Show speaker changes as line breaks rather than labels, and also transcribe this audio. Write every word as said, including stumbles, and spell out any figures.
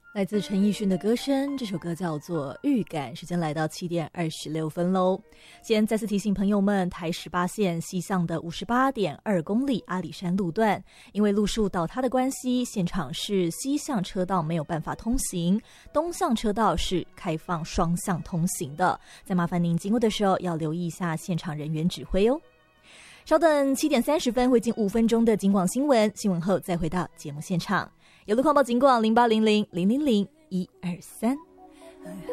来自陈奕迅的歌声，这首歌叫做《预感》。时间来到七点二十六分喽。先再次提醒朋友们，台十八线西向的五十八点二公里阿里山路段，因为路树倒塌的关系，现场是西向车道没有办法通行，东向车道是开放双向通行的。再麻烦您经过的时候要留意一下现场人员指挥哦。稍等七点三十分会进五分钟的警广新闻，新闻后再回到节目现场。有路况报警广零八零零零零零一二三。